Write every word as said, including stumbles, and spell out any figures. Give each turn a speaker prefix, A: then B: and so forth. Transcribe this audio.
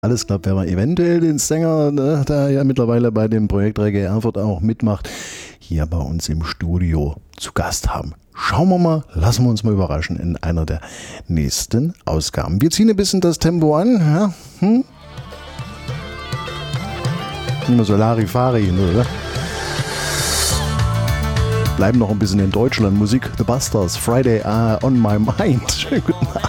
A: Alles klappt, wenn man eventuell den Sänger, ne, der ja mittlerweile bei dem Projekt Reggae Erfurt auch mitmacht, hier bei uns im Studio zu Gast haben. Schauen wir mal, lassen wir uns mal überraschen in einer der nächsten Ausgaben. Wir ziehen ein bisschen das Tempo an. Ja? Hm? Immer so Larifari, oder? Bleiben noch ein bisschen in Deutschland. Musik The Busters, Friday uh, on my mind. Schönen guten Abend.